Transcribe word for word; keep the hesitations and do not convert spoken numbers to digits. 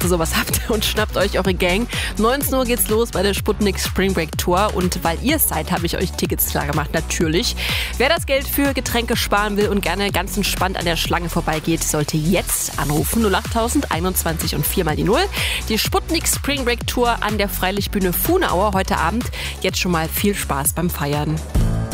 ihr sowas habt und schnappt euch eure Gang. neunzehn Uhr geht's los bei der Sputnik Spring Break Tour und weil ihr es seid, habe ich euch Tickets klar gemacht, natürlich. Wer das Geld für Getränke sparen will und gerne ganz entspannt an der Schlange vorbeigeht, sollte jetzt anrufen. null acht tausend einundzwanzig und vier mal die Null. Die Sputnik Spring Break Tour an der Freilichtbühne Fuhnauer heute Abend. Jetzt schon mal viel Spaß beim Feiern.